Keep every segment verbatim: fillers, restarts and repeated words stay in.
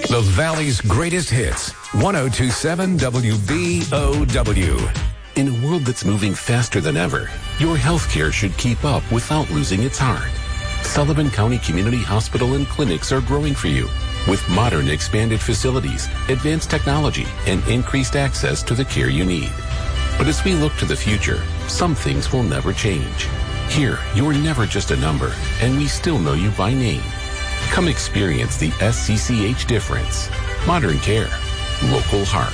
The Valley's greatest hits, one oh two point seven W B O W. In a world that's moving faster than ever, your healthcare should keep up without losing its heart. Sullivan County Community Hospital and clinics are growing for you with modern expanded facilities, advanced technology, and increased access to the care you need. But as we look to the future, some things will never change. Here, you're never just a number, and we still know you by name. Come experience the S C C H difference. Modern care. Local heart.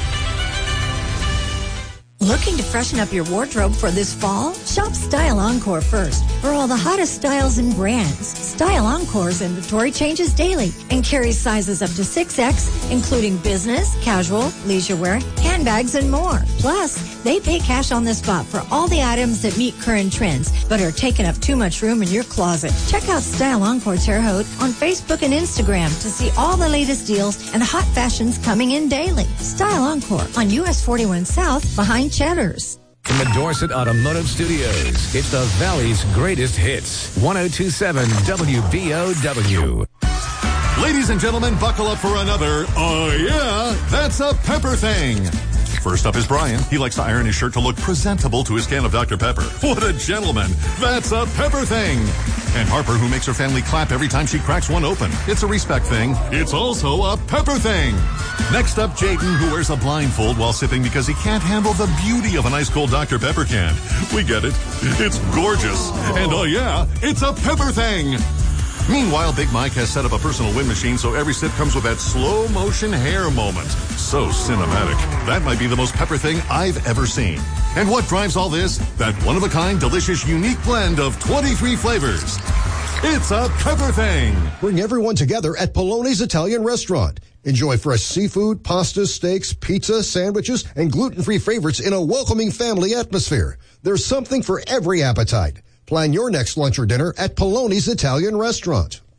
Looking to freshen up your wardrobe for this fall? Shop Style Encore first for all the hottest styles and brands. Style Encore's inventory changes daily and carries sizes up to six X, including business, casual, leisure wear, handbags, and more. Plus, they pay cash on the spot for all the items that meet current trends but are taking up too much room in your closet. Check out Style Encore Terre Haute on Facebook and Instagram to see all the latest deals and hot fashions coming in daily. Style Encore on U S forty-one South behind Cheddar's. From the Dorset Automotive Studios, it's the Valley's greatest hits, one oh two point seven W B O W. Ladies and gentlemen, buckle up for another, oh yeah, that's a Pepper thing. First up is Brian. He likes to iron his shirt to look presentable to his can of Doctor Pepper. What a gentleman. That's a Pepper thing. And Harper, who makes her family clap every time she cracks one open. It's a respect thing. It's also a Pepper thing. Next up, Jaden, who wears a blindfold while sipping because he can't handle the beauty of an ice cold Doctor Pepper can. We get it. It's gorgeous. And oh yeah, it's a Pepper thing. Meanwhile, Big Mike has set up a personal wind machine so every sip comes with that slow motion hair moment. So cinematic. That might be the most Pepper thing I've ever seen. And what drives all this? That one-of-a-kind, delicious, unique blend of twenty-three flavors. It's a Pepper thing. Bring everyone together at Poloni's Italian Restaurant. Enjoy fresh seafood, pasta, steaks, pizza, sandwiches, and gluten-free favorites in a welcoming family atmosphere. There's something for every appetite. Plan your next lunch or dinner at Poloni's Italian Restaurant.